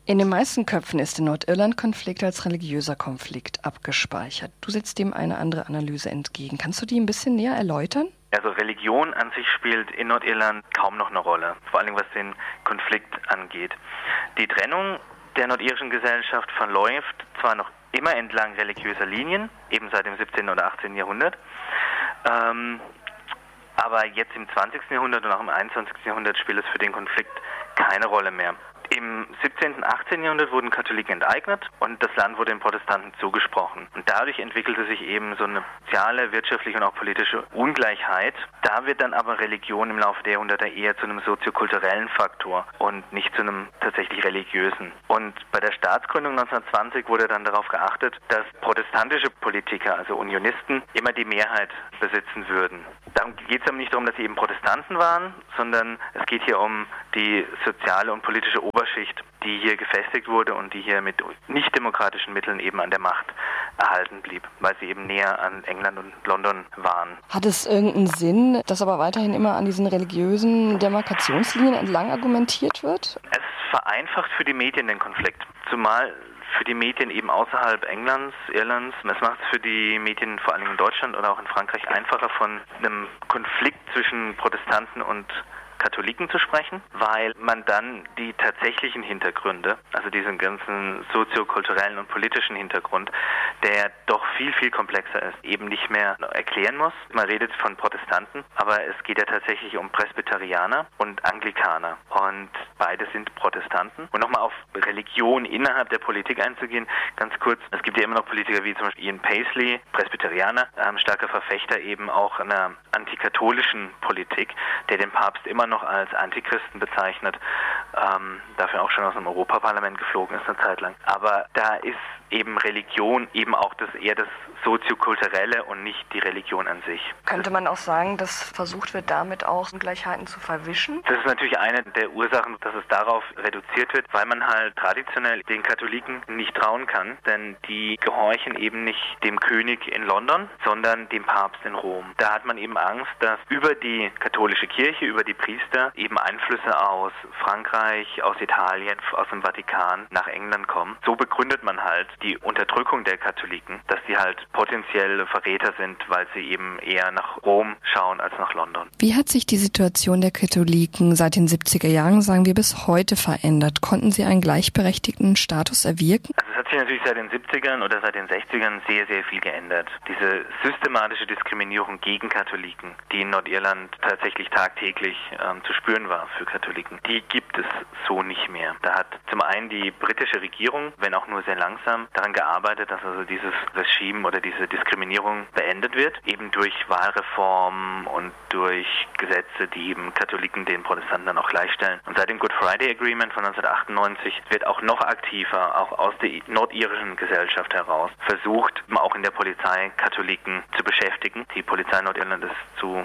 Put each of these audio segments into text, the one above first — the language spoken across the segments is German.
In den meisten Köpfen ist der Nordirland-Konflikt als religiöser Konflikt abgespeichert. Du setzt dem eine andere Analyse entgegen. Kannst du die ein bisschen näher erläutern? Also Religion an sich spielt in Nordirland kaum noch eine Rolle, vor allem was den Konflikt angeht. Die Trennung der nordirischen Gesellschaft verläuft zwar noch immer entlang religiöser Linien, eben seit dem 17. oder 18. Jahrhundert, aber jetzt im 20. Jahrhundert und auch im 21. Jahrhundert spielt es für den Konflikt keine Rolle mehr. Im 17. und 18. Jahrhundert wurden Katholiken enteignet und das Land wurde den Protestanten zugesprochen. Und dadurch entwickelte sich eben so eine soziale, wirtschaftliche und auch politische Ungleichheit. Da wird dann aber Religion im Laufe der Jahrhunderte eher zu einem soziokulturellen Faktor und nicht zu einem tatsächlich religiösen. Und bei der Staatsgründung 1920 wurde dann darauf geachtet, dass protestantische Politiker, also Unionisten, immer die Mehrheit besitzen würden. Darum geht es aber nicht darum, dass sie eben Protestanten waren, sondern es geht hier um die soziale und politische Oberschicht, die hier gefestigt wurde und die hier mit nicht-demokratischen Mitteln eben an der Macht erhalten blieb, weil sie eben näher an England und London waren. Hat es irgendeinen Sinn, dass aber weiterhin immer an diesen religiösen Demarkationslinien entlang argumentiert wird? Es vereinfacht für die Medien den Konflikt, zumal für die Medien eben außerhalb Englands, Irlands. Es macht es für die Medien vor allem in Deutschland oder auch in Frankreich einfacher, von einem Konflikt zwischen Protestanten und Katholiken zu sprechen, weil man dann die tatsächlichen Hintergründe, also diesen ganzen soziokulturellen und politischen Hintergrund, der doch viel, viel komplexer ist, eben nicht mehr erklären muss. Man redet von Protestanten, aber es geht ja tatsächlich um Presbyterianer und Anglikaner und beide sind Protestanten. Und nochmal auf Religion innerhalb der Politik einzugehen, ganz kurz, es gibt ja immer noch Politiker wie zum Beispiel Ian Paisley, Presbyterianer, starker Verfechter eben auch einer antikatholischen Politik, der den Papst immer noch als Antichristen bezeichnet, dafür auch schon aus dem Europaparlament geflogen ist eine Zeit lang. Aber da ist eben Religion eben auch eher das Soziokulturelle und nicht die Religion an sich. Könnte man auch sagen, dass versucht wird, damit auch Ungleichheiten zu verwischen? Das ist natürlich eine der Ursachen, dass es darauf reduziert wird, weil man halt traditionell den Katholiken nicht trauen kann, denn die gehorchen eben nicht dem König in London, sondern dem Papst in Rom. Da hat man eben Angst, dass über die katholische Kirche, über die Priester eben Einflüsse aus Frankreich, aus Italien, aus dem Vatikan nach England kommen. So begründet man halt die Unterdrückung der Katholiken, dass sie halt potenzielle Verräter sind, weil sie eben eher nach Rom schauen als nach London. Wie hat sich die Situation der Katholiken seit den 70er Jahren, sagen wir, bis heute verändert? Konnten sie einen gleichberechtigten Status erwirken? Also es hat sich natürlich seit den 70ern oder seit den 60ern sehr, sehr viel geändert. Diese systematische Diskriminierung gegen Katholiken, die in Nordirland tatsächlich tagtäglich zu spüren war für Katholiken, die gibt es so nicht mehr. Da hat zum einen die britische Regierung, wenn auch nur sehr langsam, daran gearbeitet, dass also dieses Regime oder diese Diskriminierung beendet wird, eben durch Wahlreformen und durch Gesetze, die eben Katholiken den Protestanten dann auch gleichstellen. Und seit dem Good Friday Agreement von 1998 wird auch noch aktiver, auch aus der nordirischen Gesellschaft heraus, versucht, auch in der Polizei Katholiken zu beschäftigen. Die Polizei in Nordirland ist zu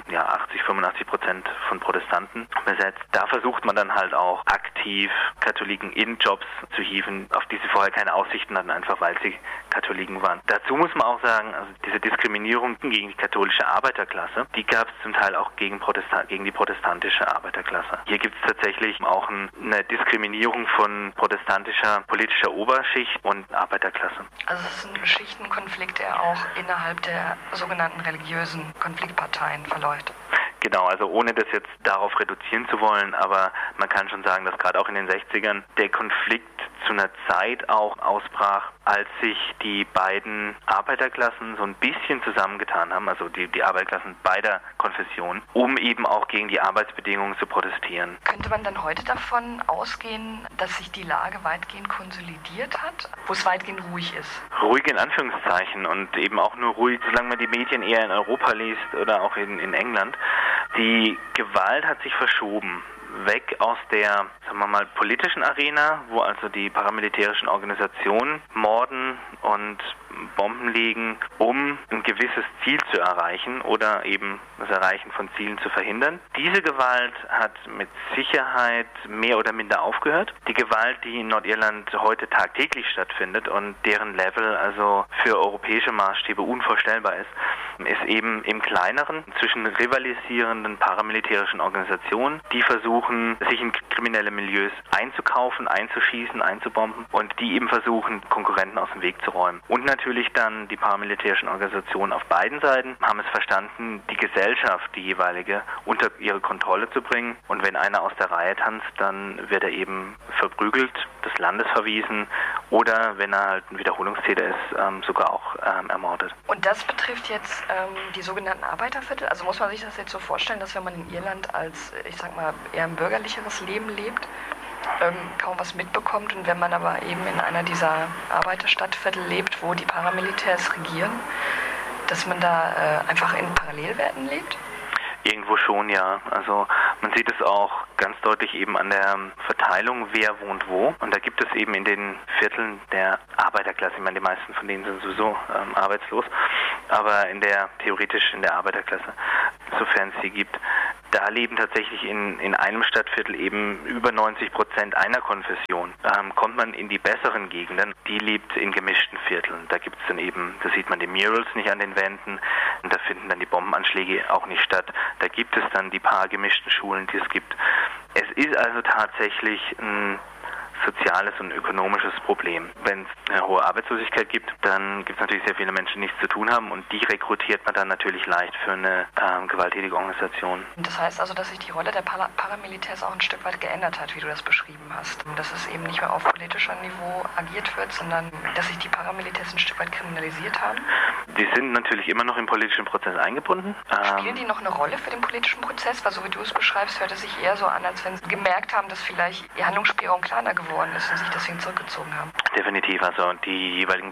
80-85% von Protestanten besetzt. Da versucht man dann halt auch aktiv Katholiken in Jobs zu hieven, auf die sie vorher keine Aussichten hatten, einfach weil sie Katholiken waren. Dazu muss man auch sagen, also diese Diskriminierung gegen die katholische Arbeiterklasse, die gab es zum Teil auch gegen die protestantische Arbeiterklasse. Hier gibt es tatsächlich auch eine Diskriminierung von protestantischer politischer Oberschicht und Arbeiterklasse. Also es ist ein Schichtenkonflikt, der auch innerhalb der sogenannten religiösen Konfliktparteien verläuft. Genau, also ohne das jetzt darauf reduzieren zu wollen, aber man kann schon sagen, dass gerade auch in den 60ern der Konflikt zu einer Zeit auch ausbrach, als sich die beiden Arbeiterklassen so ein bisschen zusammengetan haben, also die Arbeiterklassen beider Konfessionen, um eben auch gegen die Arbeitsbedingungen zu protestieren. Könnte man dann heute davon ausgehen, dass sich die Lage weitgehend konsolidiert hat, wo es weitgehend ruhig ist? Ruhig in Anführungszeichen und eben auch nur ruhig, solange man die Medien eher in Europa liest oder auch in England. Die Gewalt hat sich verschoben. Weg aus der, sagen wir mal, politischen Arena, wo also die paramilitärischen Organisationen morden und Bomben legen, um ein gewisses Ziel zu erreichen oder eben das Erreichen von Zielen zu verhindern. Diese Gewalt hat mit Sicherheit mehr oder minder aufgehört. Die Gewalt, die in Nordirland heute tagtäglich stattfindet und deren Level also für europäische Maßstäbe unvorstellbar ist eben im Kleineren zwischen rivalisierenden paramilitärischen Organisationen, die versuchen, versuchen, sich in kriminelle Milieus einzukaufen, einzuschießen, einzubomben und die eben versuchen, Konkurrenten aus dem Weg zu räumen. Und natürlich dann die paramilitärischen Organisationen auf beiden Seiten haben es verstanden, die Gesellschaft, die jeweilige, unter ihre Kontrolle zu bringen. Und wenn einer aus der Reihe tanzt, dann wird er eben verprügelt, des Landes verwiesen oder, wenn er halt ein Wiederholungstäter ist, sogar auch ermordet. Und das betrifft jetzt die sogenannten Arbeiterviertel? Also muss man sich das jetzt so vorstellen, dass wenn man in Irland als, ich sag mal, eher ein bürgerlicheres Leben lebt, kaum was mitbekommt und wenn man aber eben in einer dieser Arbeiterstadtviertel lebt, wo die Paramilitärs regieren, dass man da einfach in Parallelwelten lebt? Irgendwo schon, ja. Also man sieht es auch ganz deutlich eben an der Verteilung, wer wohnt wo. Und da gibt es eben in den Vierteln der Arbeiterklasse, ich meine, die meisten von denen sind sowieso arbeitslos, aber theoretisch in der Arbeiterklasse, sofern es sie gibt, da leben tatsächlich in einem Stadtviertel eben über 90% einer Konfession. Kommt man in die besseren Gegenden, die lebt in gemischten Vierteln. Da gibt es dann eben, da sieht man die Murals nicht an den Wänden und da finden dann die Bombenanschläge auch nicht statt. Da gibt es dann die paar gemischten Schulen, die es gibt. Es ist also tatsächlich ein soziales und ökonomisches Problem. Wenn es eine hohe Arbeitslosigkeit gibt, dann gibt es natürlich sehr viele Menschen, die nichts zu tun haben und die rekrutiert man dann natürlich leicht für eine gewalttätige Organisation. Das heißt also, dass sich die Rolle der Paramilitärs auch ein Stück weit geändert hat, wie du das beschrieben hast. Dass es eben nicht mehr auf politischer Niveau agiert wird, sondern dass sich die Paramilitärs ein Stück weit kriminalisiert haben? Die sind natürlich immer noch im politischen Prozess eingebunden. Spielen die noch eine Rolle für den politischen Prozess? Weil so wie du es beschreibst, hört es sich eher so an, als wenn sie gemerkt haben, dass vielleicht ihr Handlungsspielraum kleiner geworden ist und sich deswegen zurückgezogen haben. Definitiv, also die jeweiligen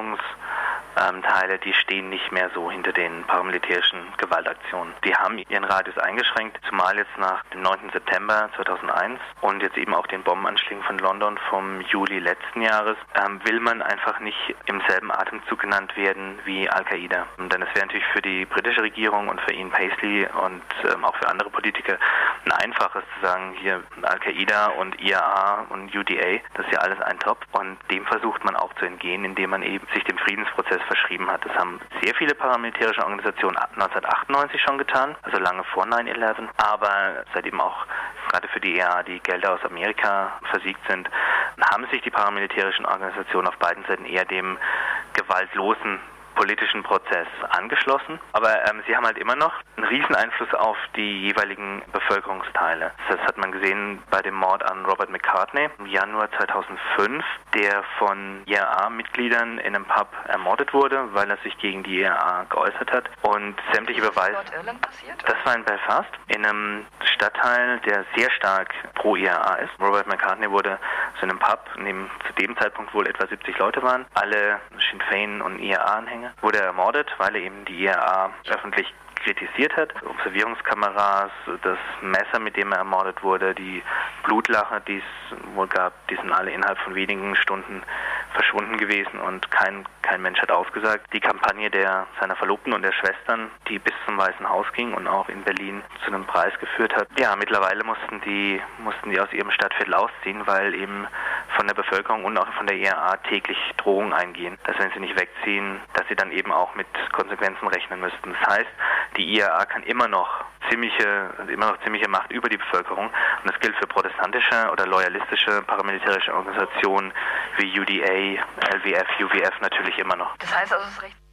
Bevölkerungsteile, die stehen nicht mehr so hinter den paramilitärischen Gewaltaktionen. Die haben ihren Radius eingeschränkt, zumal jetzt nach dem 9. September 2001 und jetzt eben auch den Bombenanschlägen von London vom Juli letzten Jahres, will man einfach nicht im selben Atemzug genannt werden wie Al-Qaida. Denn es wäre natürlich für die britische Regierung und für Ian Paisley und auch für andere Politiker ein einfaches zu sagen, hier Al-Qaida und IAA und UDA, das ist ja alles ein Topf und dem versucht man auch zu entgehen, indem man eben sich dem Friedensprozess verschrieben hat. Das haben sehr viele paramilitärische Organisationen ab 1998 schon getan, also lange vor 9/11, aber seit eben auch gerade für die IAA die Gelder aus Amerika versiegt sind, haben sich die paramilitärischen Organisationen auf beiden Seiten eher dem gewaltlosen politischen Prozess angeschlossen, aber sie haben halt immer noch einen riesen Einfluss auf die jeweiligen Bevölkerungsteile. Das hat man gesehen bei dem Mord an Robert McCartney im Januar 2005, der von IAA-Mitgliedern in einem Pub ermordet wurde, weil er sich gegen die IAA geäußert hat und sämtliche Beweise. Ist das in Nordirland passiert? Das war in Belfast, in einem Stadtteil, der sehr stark pro IAA ist. Robert McCartney wurde zu einem Pub, in dem zu dem Zeitpunkt wohl etwa 70 Leute waren, alle Sinn Féin und IAA-Anhänger, wurde er ermordet, weil er eben die IAA öffentlich kritisiert hat. Observierungskameras, das Messer, mit dem er ermordet wurde, die Blutlache, die es wohl gab, die sind alle innerhalb von wenigen Stunden verschwunden gewesen und kein Mensch hat ausgesagt. Die Kampagne seiner Verlobten und der Schwestern, die bis zum Weißen Haus ging und auch in Berlin zu einem Preis geführt hat. Ja, mittlerweile mussten die aus ihrem Stadtviertel ausziehen, weil eben von der Bevölkerung und auch von der IAA täglich Drohungen eingehen, dass wenn sie nicht wegziehen, dass sie dann eben auch mit Konsequenzen rechnen müssten. Das heißt, die IAA kann immer noch ziemliche Macht über die Bevölkerung und das gilt für protestantische oder loyalistische paramilitärische Organisationen wie UDA, LWF, UVF natürlich immer noch. Das heißt also, es ist recht